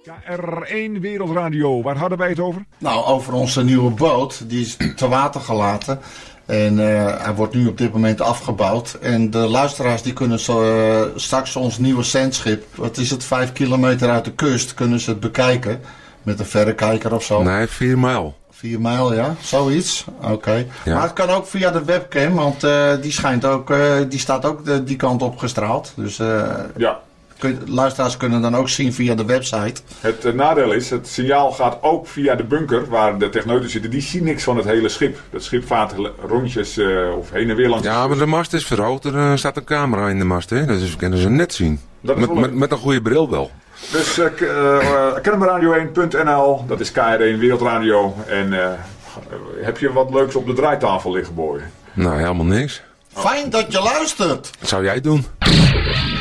KR1 Wereldradio, waar hadden wij het over? Nou, over onze nieuwe boot. Die is te water gelaten. En hij wordt nu op dit moment afgebouwd. En de luisteraars die kunnen straks ons nieuwe zendschip, wat is het, 5 kilometer uit de kust, kunnen ze het bekijken. Met een verrekijker of zo. Nee, 4 mijl. 4 mijl, ja? Zoiets? Oké. Ja. Maar het kan ook via de webcam, want die staat ook die kant op gestraald. Dus Ja. Luisteraars kunnen dan ook zien via de website. Het nadeel is, het signaal gaat ook via de bunker waar de techneuten zitten. Die zien niks van het hele schip. Het schip vaart rondjes of heen en weer langs. Ja, maar de mast is verhoogd. Er staat een camera in de mast, hè? Dus we kunnen ze net zien. Met een goede bril wel. Dus kennemerradio1.nl, dat is KR1 Wereldradio. En heb je wat leuks op de draaitafel liggen, boy? Nou, helemaal niks. Fijn dat je luistert. Wat zou jij doen?